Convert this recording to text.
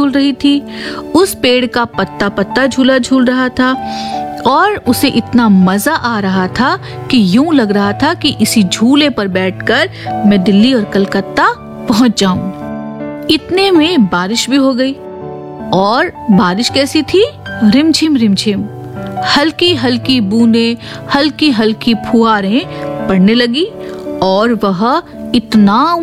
झूल रही थी। उस पेड़ का पत्ता पत्ता झूला झूल रहा था और उसे इतना मजा आ रहा था कि यूं लग रहा था कि इसी झूले पर बैठकर मैं दिल्ली और कलकत्ता पहुंच जाऊं। इतने में बारिश भी हो गई। और बारिश कैसी थी? रिमझिम रिमझिम, हल्की हल्की बूंदें, हल्की हल्की फुहारें पड़ने लगी और वह इतना